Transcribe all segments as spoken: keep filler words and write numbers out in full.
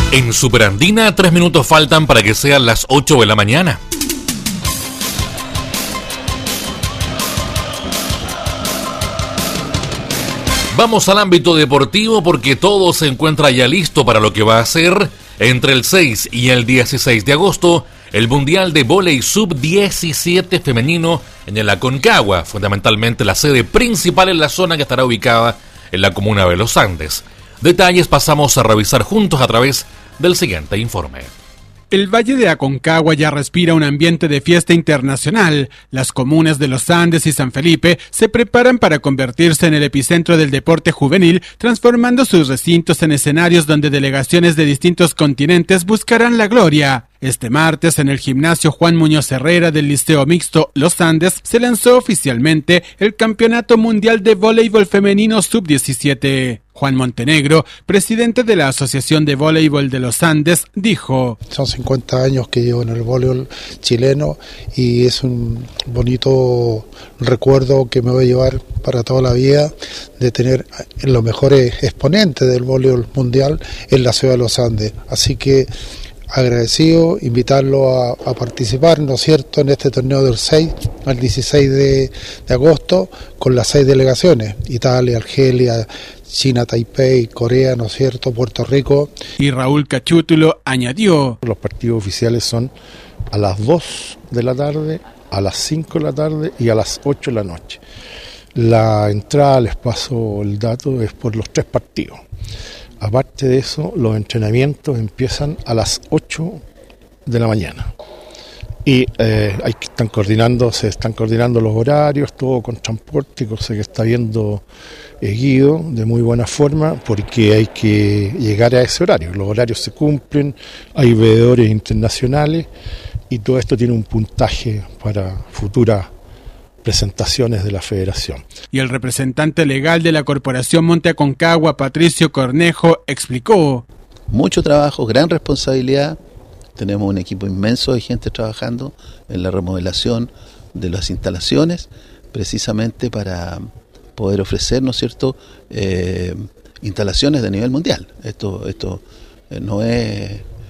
En Superandina, tres minutos faltan para que sean las ocho de la mañana. Vamos al ámbito deportivo porque todo se encuentra ya listo para lo que va a ser entre el seis y el dieciséis de agosto el Mundial de Vóley sub diecisiete femenino en el Aconcagua, fundamentalmente la sede principal en la zona que estará ubicada en la comuna de Los Andes. Detalles pasamos a revisar juntos a través del siguiente informe. El Valle de Aconcagua ya respira un ambiente de fiesta internacional. Las comunas de Los Andes y San Felipe se preparan para convertirse en el epicentro del deporte juvenil, transformando sus recintos en escenarios donde delegaciones de distintos continentes buscarán la gloria. Este martes, en el gimnasio Juan Muñoz Herrera del Liceo Mixto Los Andes, se lanzó oficialmente el Campeonato Mundial de Voleibol Femenino sub diecisiete. Juan Montenegro, presidente de la Asociación de Voleibol de Los Andes, dijo: Son cincuenta años que llevo en el voleibol chileno y es un bonito recuerdo que me voy a llevar para toda la vida de tener los mejores exponentes del voleibol mundial en la ciudad de Los Andes. Así que agradecido, invitarlo a, a participar, ¿no es cierto?, en este torneo del seis al dieciséis de, de agosto con las seis delegaciones: Italia, Argelia, China, Taipei, Corea, ¿no es cierto?, Puerto Rico. Y Raúl Cachútulo añadió: los partidos oficiales son a las dos de la tarde, a las cinco de la tarde y a las ocho de la noche. La entrada, les paso el dato, es por los tres partidos. Aparte de eso, los entrenamientos empiezan a las ocho de la mañana. Y eh, hay que están coordinando, se están coordinando los horarios, todo con transporte, cosa que está viendo eh, Guido de muy buena forma, porque hay que llegar a ese horario. Los horarios se cumplen, hay veedores internacionales y todo esto tiene un puntaje para futuras presentaciones de la federación. Y el representante legal de la Corporación Monte Aconcagua, Patricio Cornejo, explicó: mucho trabajo, gran responsabilidad. Tenemos un equipo inmenso de gente trabajando en la remodelación de las instalaciones, precisamente para poder ofrecer, ¿no es cierto?, eh, instalaciones de nivel mundial. Esto, esto eh, no es,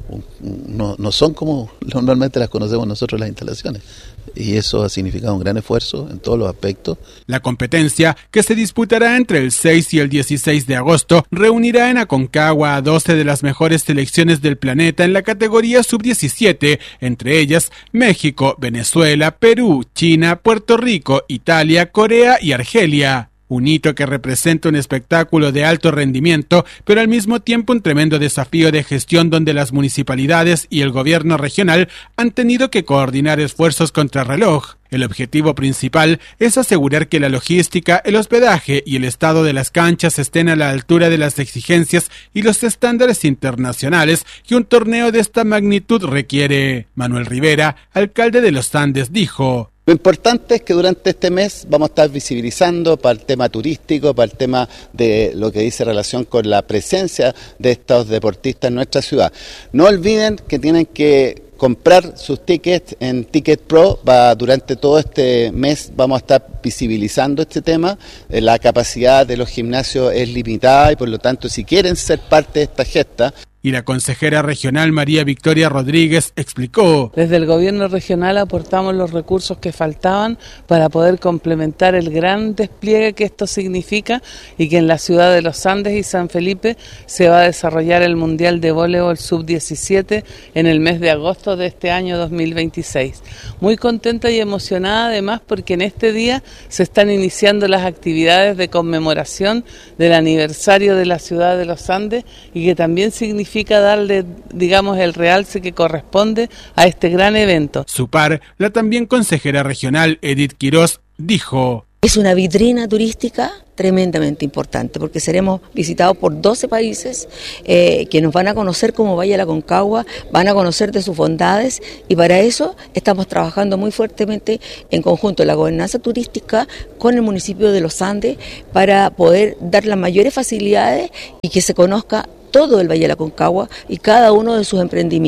no, no son como normalmente las conocemos nosotros las instalaciones. Y eso ha significado un gran esfuerzo en todos los aspectos. La competencia, que se disputará entre el seis y el dieciséis de agosto, reunirá en Aconcagua a doce de las mejores selecciones del planeta en la categoría sub diecisiete, entre ellas México, Venezuela, Perú, China, Puerto Rico, Italia, Corea y Argelia. Un hito que representa un espectáculo de alto rendimiento, pero al mismo tiempo un tremendo desafío de gestión donde las municipalidades y el gobierno regional han tenido que coordinar esfuerzos contrarreloj. El objetivo principal es asegurar que la logística, el hospedaje y el estado de las canchas estén a la altura de las exigencias y los estándares internacionales que un torneo de esta magnitud requiere. Manuel Rivera, alcalde de Los Andes, dijo: lo importante es que durante este mes vamos a estar visibilizando para el tema turístico, para el tema de lo que dice relación con la presencia de estos deportistas en nuestra ciudad. No olviden que tienen que comprar sus tickets en Ticket Pro. Va, durante todo este mes vamos a estar visibilizando este tema. La capacidad de los gimnasios es limitada y por lo tanto, si quieren ser parte de esta gesta. Y la consejera regional María Victoria Rodríguez explicó: desde el gobierno regional aportamos los recursos que faltaban para poder complementar el gran despliegue que esto significa y que en la ciudad de Los Andes y San Felipe se va a desarrollar el Mundial de Voleibol sub diecisiete en el mes de agosto de este año dos mil veintiséis. Muy contenta y emocionada además porque en este día se están iniciando las actividades de conmemoración del aniversario de la ciudad de Los Andes y que también significa darle, digamos, el realce que corresponde a este gran evento. Su par, la también consejera regional Edith Quirós, dijo: es una vitrina turística tremendamente importante porque seremos visitados por doce países eh, que nos van a conocer como Valle de Aconcagua, van a conocer de sus bondades y para eso estamos trabajando muy fuertemente en conjunto la gobernanza turística con el municipio de Los Andes para poder dar las mayores facilidades y que se conozca todo el Valle de Aconcagua y cada uno de sus emprendimientos.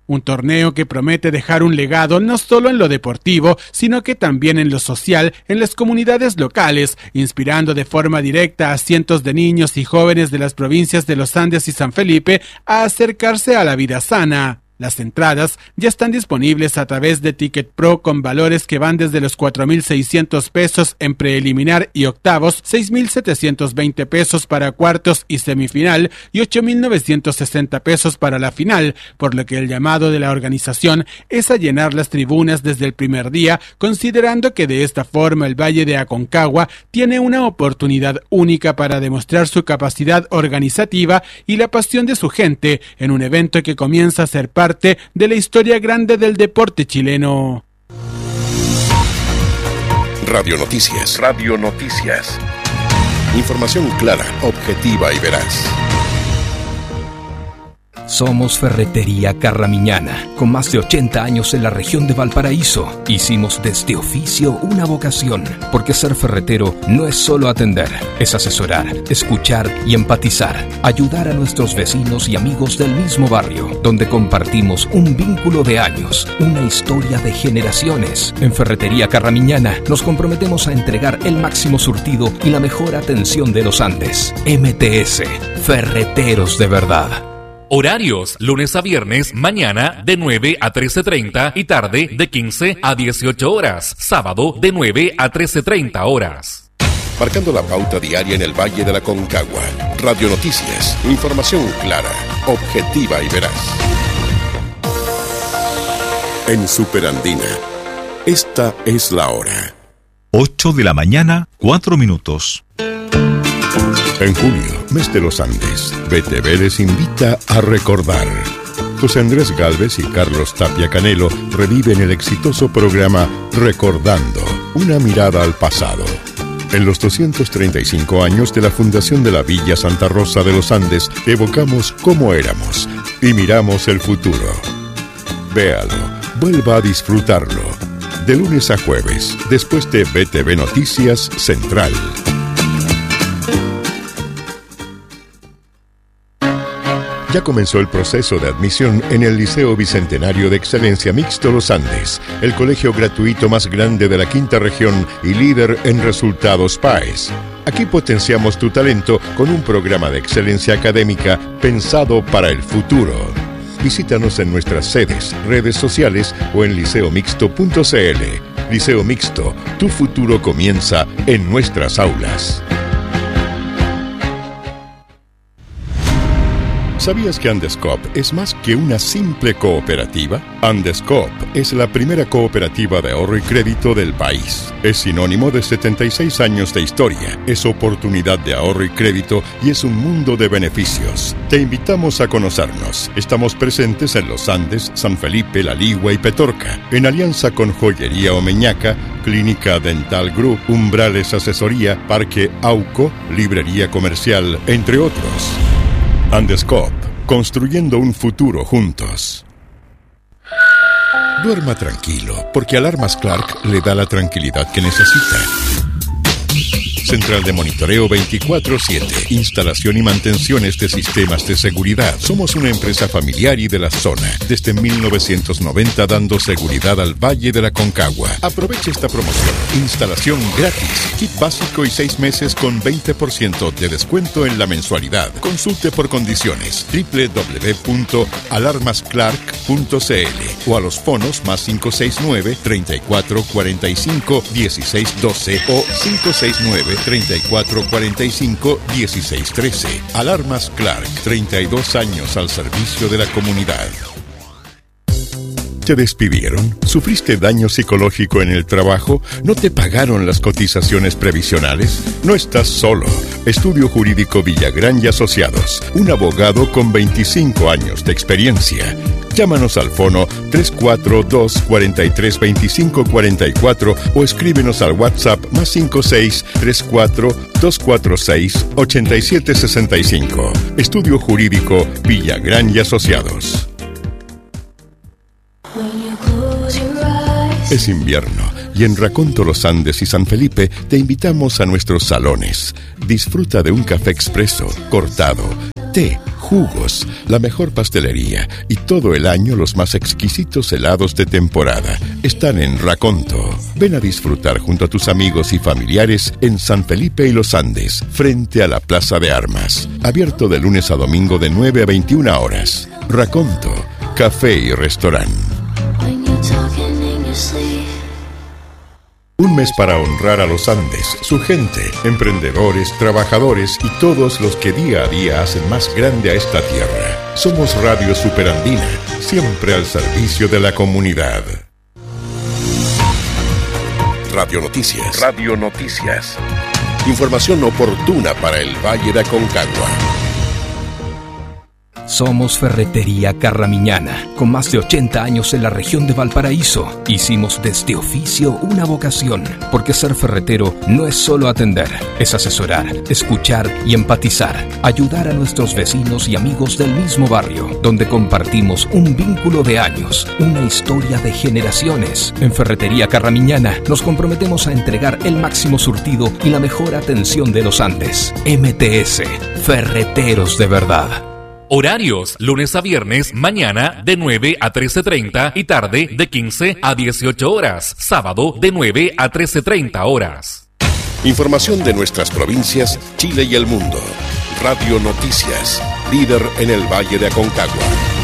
Un torneo que promete dejar un legado no solo en lo deportivo, sino que también en lo social, en las comunidades locales, inspirando de forma directa a cientos de niños y jóvenes de las provincias de los Andes y San Felipe a acercarse a la vida sana. Las entradas ya están disponibles a través de Ticket Pro con valores que van desde los cuatro mil seiscientos pesos en preliminar y octavos, seis mil setecientos veinte pesos para cuartos y semifinal y ocho mil novecientos sesenta pesos para la final, por lo que el llamado de la organización es a llenar las tribunas desde el primer día, considerando que de esta forma el Valle de Aconcagua tiene una oportunidad única para demostrar su capacidad organizativa y la pasión de su gente en un evento que comienza a ser parte de la historia grande del deporte chileno. Radio Noticias. Radio Noticias. Información clara, objetiva y veraz. Somos Ferretería Carramiñana, con más de ochenta años en la región de Valparaíso. Hicimos de este oficio una vocación, porque ser ferretero no es solo atender, es asesorar, escuchar y empatizar, ayudar a nuestros vecinos y amigos del mismo barrio, donde compartimos un vínculo de años, una historia de generaciones. En Ferretería Carramiñana nos comprometemos a entregar el máximo surtido y la mejor atención de los Andes. M T S, Ferreteros de verdad. Horarios, lunes a viernes, mañana de nueve a trece treinta y tarde de quince a dieciocho horas. Sábado de nueve a trece treinta horas. Marcando la pauta diaria en el Valle de la Concagua. Radio Noticias, información clara, objetiva y veraz. En Superandina, esta es la hora. ocho de la mañana, cuatro minutos. En julio, mes de los Andes, B T V les invita a recordar. José Andrés Gálvez y Carlos Tapia Canelo reviven el exitoso programa Recordando, una mirada al pasado. En los doscientos treinta y cinco años de la fundación de la Villa Santa Rosa de los Andes, evocamos cómo éramos y miramos el futuro. Véalo, vuelva a disfrutarlo. De lunes a jueves, después de B T V Noticias Central. Ya comenzó el proceso de admisión en el Liceo Bicentenario de Excelencia Mixto Los Andes, el colegio gratuito más grande de la quinta región y líder en resultados P A E S. Aquí potenciamos tu talento con un programa de excelencia académica pensado para el futuro. Visítanos en nuestras sedes, redes sociales o en liceo mixto punto c l. Liceo Mixto, tu futuro comienza en nuestras aulas. ¿Sabías que Andescoop es más que una simple cooperativa? Andescoop es la primera cooperativa de ahorro y crédito del país. Es sinónimo de setenta y seis años de historia, es oportunidad de ahorro y crédito y es un mundo de beneficios. Te invitamos a conocernos. Estamos presentes en Los Andes, San Felipe, La Ligua y Petorca. En alianza con Joyería Omeñaca, Clínica Dental Group, Umbrales Asesoría, Parque Auco, Librería Comercial, entre otros. Andescoop, construyendo un futuro juntos. Duerma tranquilo, porque Alarmas Clark le da la tranquilidad que necesita. Central de monitoreo veinticuatro siete. Instalación y mantenciones de sistemas de seguridad. Somos una empresa familiar y de la zona. Desde mil novecientos noventa dando seguridad al Valle de la Concagua. Aproveche esta promoción. Instalación gratis. Kit básico y seis meses con veinte por ciento de descuento en la mensualidad. Consulte por condiciones. doble u doble u doble u punto alarmas clark punto c l o a los fonos más cinco seis nueve, treinta y cuatro cuarenta y cinco, dieciséis doce o cinco seis nueve, treinta y cuatro cuarenta y cinco, dieciséis trece. Alarmas Clark, treinta y dos años al servicio de la comunidad. ¿Te despidieron? ¿Sufriste daño psicológico en el trabajo? ¿No te pagaron las cotizaciones previsionales? No estás solo. Estudio Jurídico Villagrán y Asociados. Un abogado con veinticinco años de experiencia. Llámanos al fono tres cuatro dos, cuatro tres, dos cinco cuatro cuatro o escríbenos al WhatsApp más cinco seis, tres cuatro, dos cuatro seis, ocho siete seis cinco. Estudio Jurídico Villagrán y Asociados. Es invierno y en Raconto Los Andes y San Felipe te invitamos a nuestros salones. Disfruta de un café expreso, cortado, té, jugos, la mejor pastelería y todo el año los más exquisitos helados de temporada están en Raconto. Ven a disfrutar junto a tus amigos y familiares en San Felipe y Los Andes, frente a la Plaza de Armas. Abierto de lunes a domingo de nueve a veintiuna horas. Raconto, café y restaurante. Un mes para honrar a los Andes, su gente, emprendedores, trabajadores y todos los que día a día hacen más grande a esta tierra. Somos Radio Superandina, siempre al servicio de la comunidad. Radio Noticias. Radio Noticias. Información oportuna para el Valle de Aconcagua. Somos Ferretería Carramiñana, con más de ochenta años en la región de Valparaíso. Hicimos de este oficio una vocación, porque ser ferretero no es solo atender, es asesorar, escuchar y empatizar, ayudar a nuestros vecinos y amigos del mismo barrio, donde compartimos un vínculo de años, una historia de generaciones. En Ferretería Carramiñana nos comprometemos a entregar el máximo surtido y la mejor atención de los Andes. M T S, Ferreteros de verdad. Horarios, lunes a viernes, mañana de nueve a trece treinta y tarde de quince a dieciocho horas. Sábado de nueve a trece treinta horas. Información de nuestras provincias, Chile y el mundo. Radio Noticias, líder en el Valle de Aconcagua.